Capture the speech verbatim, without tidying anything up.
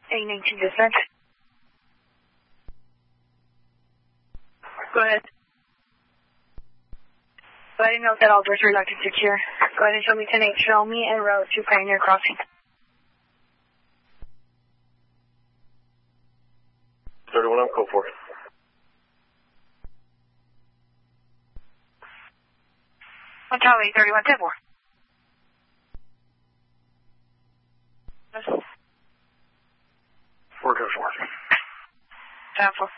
A nineteen dispatch. Go ahead. Go ahead and note that all doors are locked and secure. Go ahead and show me ten eight. Show me en route to Pioneer Crossing. thirty-one, I'm code four. One Charlie, thirty-one, ten four. Four goes four. ten four.